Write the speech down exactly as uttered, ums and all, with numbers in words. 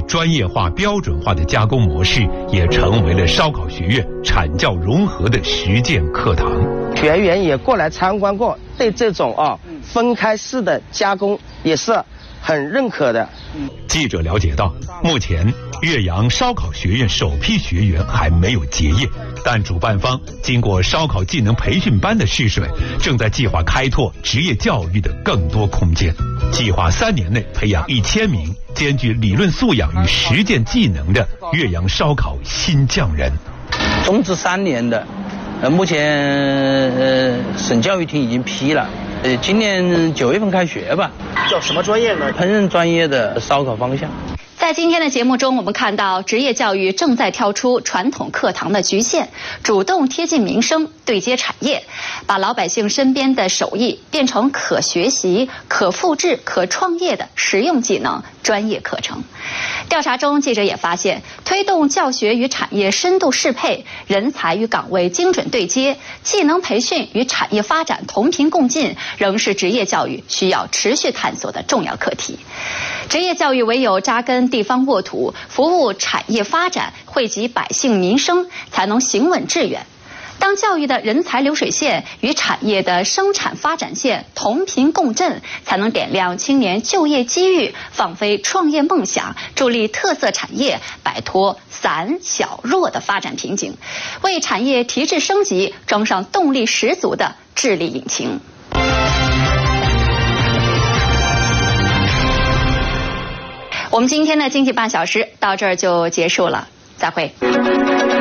专业化、标准化的加工模式，也成为了烧烤学院产教融合的实践课堂。 学员也过来参观过，对这种啊分开式的加工也是很认可的。 记者了解到，目前岳阳烧烤学院首批学员还没有结业，但主办方经过烧烤技能培训班的试水，正在计划开拓职业教育的更多空间，计划三年内培养一千名兼具理论素养与实践技能的岳阳烧烤新匠人。 中至三年的，呃，目前呃省教育厅已经批了，呃，今年九月份开学吧。 叫什么专业呢？ 烹饪专业的烧烤方向。 在今天的节目中，我们看到职业教育正在跳出传统课堂的局限，主动贴近民生，对接产业，把老百姓身边的手艺变成可学习、可复制、可创业的实用技能专业课程。调查中，记者也发现，推动教学与产业深度适配，人才与岗位精准对接，技能培训与产业发展同频共进，仍是职业教育需要持续探索的重要课题。职业教育唯有扎根地方沃土，服务产业发展，惠及百姓民生，才能行稳致远。当教育的人才流水线与产业的生产发展线同频共振，才能点亮青年就业机遇，放飞创业梦想，助力特色产业摆脱散小弱的发展瓶颈，为产业提质升级装上动力十足的智力引擎。我们今天的经济半小时到这儿就结束了，再会。